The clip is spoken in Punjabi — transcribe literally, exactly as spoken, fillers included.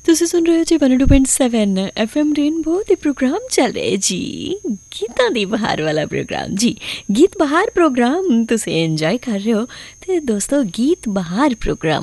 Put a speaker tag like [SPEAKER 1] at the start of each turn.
[SPEAKER 1] ਤੁਸੀਂ ਸੁਣ ਰਹੇ ਹੋ ਜੀ one two point seven F M rainbow ਤੇ ਪ੍ਰੋਗਰਾਮ ਚੱਲ ਰਿਹਾ ਜੀ ਗੀਤਾਂ ਦੀ ਬਹਾਰ ਵਾਲਾ ਪ੍ਰੋਗਰਾਮ ਜੀ। ਗੀਤ ਬਹਾਰ ਪ੍ਰੋਗਰਾਮ ਤੁਸੀਂ ਇੰਜੋਏ ਕਰ ਰਹੇ ਹੋ। ਤੇ ਦੋਸਤੋ ਗੀਤ ਬਹਾਰ ਪ੍ਰੋਗਰਾਮ